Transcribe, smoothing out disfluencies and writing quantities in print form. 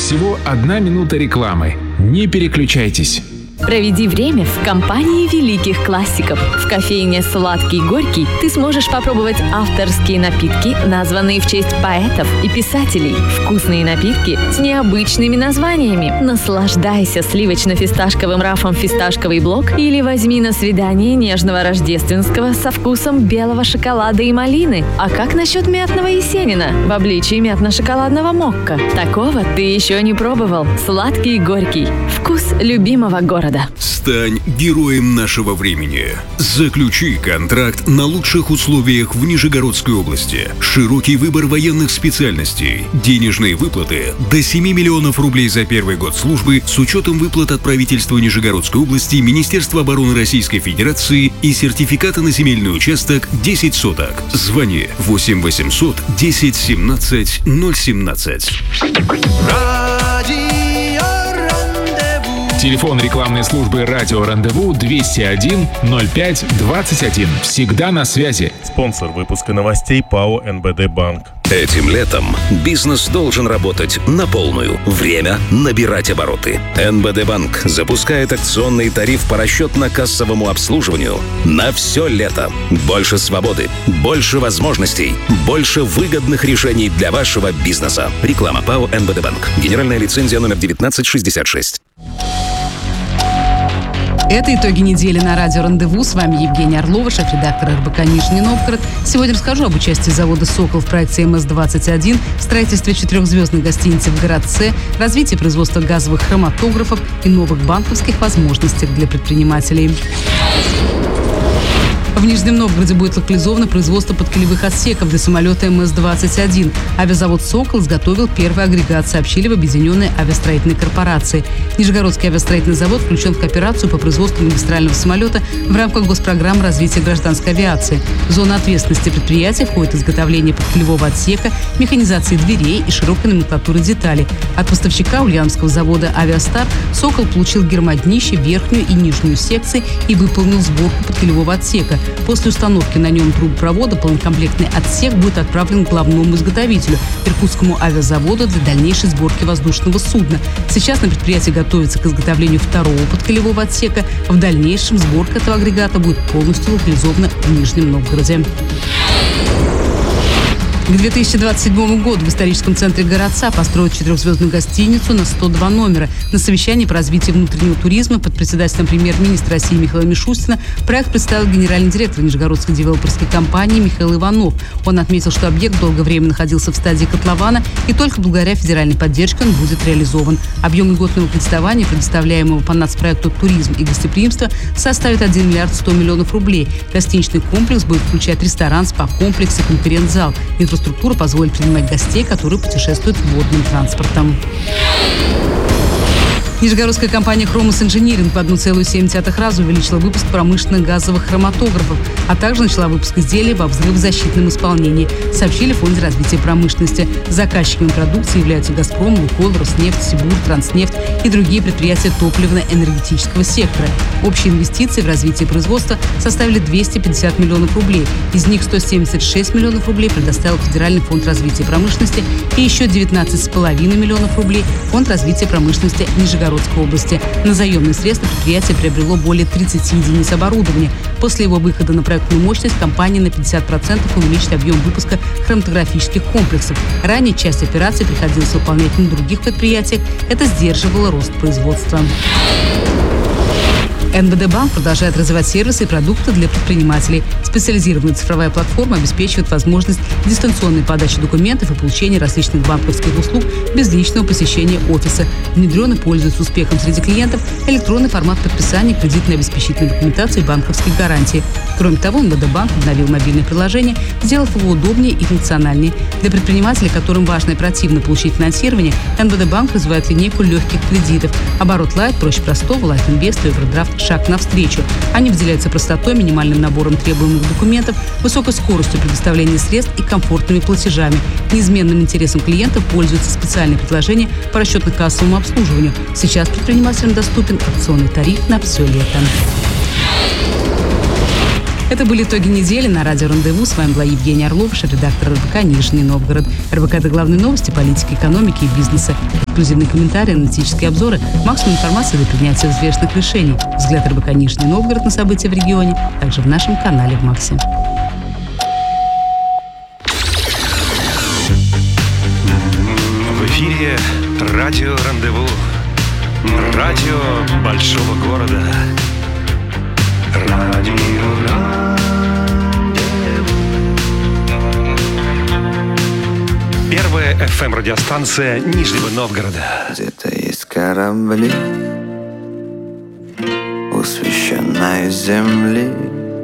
Всего 1 минута рекламы. Не переключайтесь. Проведи время в компании великих классиков. В кофейне «Сладкий Горький» ты сможешь попробовать авторские напитки, названные в честь поэтов и писателей. Вкусные напитки с необычными названиями. Наслаждайся сливочно-фисташковым рафом «Фисташковый блок» или возьми на свидание нежного рождественского со вкусом белого шоколада и малины. А как насчет мятного Есенина в обличии мятно-шоколадного мокко? Такого ты еще не пробовал. «Сладкий Горький». Вкус любимого города. Стань героем нашего времени. Заключи контракт на лучших условиях в Нижегородской области. Широкий выбор военных специальностей. Денежные выплаты до 7 миллионов рублей за первый год службы с учетом выплат от правительства Нижегородской области, Министерства обороны Российской Федерации и сертификата на земельный участок 10 соток. Звони 8 800 10 17 017. Телефон рекламной службы «Радио Рандеву» 201 05 21. Всегда на связи. Спонсор выпуска новостей ПАО «НБД Банк». Этим летом бизнес должен работать на полную. Время набирать обороты. НБД Банк запускает акционный тариф по расчетно-кассовому обслуживанию на все лето. Больше свободы, больше возможностей, больше выгодных решений для вашего бизнеса. Реклама ПАО «НБД Банк». Генеральная лицензия номер 1966. Это итоги недели на радио «Рандеву». С вами Евгения Орлова, шеф-редактор РБК Нижний Новгород. Сегодня расскажу об участии завода «Сокол» в проекте МС-21, строительстве 4-звездной гостиницы в городце, развитии производства газовых хроматографов и новых банковских возможностях для предпринимателей. В Нижнем Новгороде будет локализовано производство подкилевых отсеков для самолета МС-21. Авиазавод «Сокол» изготовил первый агрегат, сообщили в Объединенной авиастроительной корпорации. Нижегородский авиастроительный завод включен в кооперацию по производству магистрального самолета в рамках госпрограммы развития гражданской авиации. В зону ответственности предприятия входит изготовление подкилевого отсека, механизации дверей и широкой номенклатуры деталей. От поставщика ульяновского завода «Авиастар» «Сокол» получил гермоднище, верхнюю и нижнюю секции и выполнил сборку подкилевого отсека. После установки на нем трубопровода полнокомплектный отсек будет отправлен к главному изготовителю – Иркутскому авиазаводу для дальнейшей сборки воздушного судна. Сейчас на предприятии готовится к изготовлению второго подкилевого отсека. В дальнейшем сборка этого агрегата будет полностью локализована в Нижнем Новгороде. К 2027 году в историческом центре городца построят 4-звездную гостиницу на 102 номера. На совещании по развитию внутреннего туризма под председательством премьер-министра России Михаила Мишустина проект представил генеральный директор Нижегородской девелоперской компании Михаил Иванов. Он отметил, что объект долгое время находился в стадии котлована, и только благодаря федеральной поддержке он будет реализован. Объем льготного кредитования, предоставляемого по нацпроекту «Туризм и гостеприимство», составит 1 миллиард 100 миллионов рублей. Гостиничный комплекс будет включать ресторан, спа-комплекс и конференц-зал. Инфраструктура позволит принимать гостей, которые путешествуют водным транспортом. Нижегородская компания «Хромос Инжиниринг» в 1,7 раза увеличила выпуск промышленных газовых хроматографов, а также начала выпуск изделий во взрывозащитном исполнении, сообщили в Фонде развития промышленности. Заказчиками продукции являются «Газпром», «Лукойл», «Роснефть», «Сибур», «Транснефть» и другие предприятия топливно-энергетического сектора. Общие инвестиции в развитие производства составили 250 миллионов рублей. Из них 176 миллионов рублей предоставил Федеральный фонд развития промышленности и еще 19,5 миллионов рублей Фонд развития промышленности Нижегородской области. На заемные средства предприятие приобрело более 30 единиц оборудования. После его выхода на проектную мощность компания на 50% увеличит объем выпуска хроматографических комплексов. Ранее часть операций приходилось выполнять на других предприятиях. Это сдерживало рост производства. НБД Банк продолжает развивать сервисы и продукты для предпринимателей. Специализированная цифровая платформа обеспечивает возможность дистанционной подачи документов и получения различных банковских услуг без личного посещения офиса. Внедрен и пользуется успехом среди клиентов электронный формат подписания кредитно-обеспечительной документации и банковских гарантий. Кроме того, НБД Банк обновил мобильное приложение, сделав его удобнее и функциональнее. Для предпринимателей, которым важно и оперативно получить финансирование, НБД Банк развивает линейку легких кредитов. Оборот Лайт проще простого, Лайт Инвест и Овердрафт шаг навстречу. Они выделяются простотой, минимальным набором требуемых документов, высокой скоростью предоставления средств и комфортными платежами. Неизменным интересом клиентов пользуются специальные предложения по расчетно-кассовому обслуживанию. Сейчас предпринимателям доступен акционный тариф на все лето. Это были итоги недели на радио «Рандеву». С вами была Евгения Орлова, шеф-редактор РБК «Нижний Новгород». РБК – это главные новости политики, экономики и бизнеса. Эксклюзивные комментарии, аналитические обзоры, максимум информации для принятия взвешенных решений. Взгляд РБК «Нижний Новгород» на события в регионе, также в нашем канале в Максе. В эфире радио «Рандеву». Радио большого города. Радио «Рандеву». Первая FM-радиостанция Нижнего Новгорода. Где-то есть корабли у священной земли.